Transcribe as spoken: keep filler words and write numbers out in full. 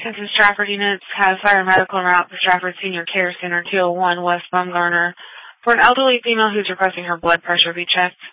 Census Stratford units have fire medical en route to Stratford Senior Care Center, two oh one West Bumgarner, for an elderly female who's requesting her blood pressure be checked.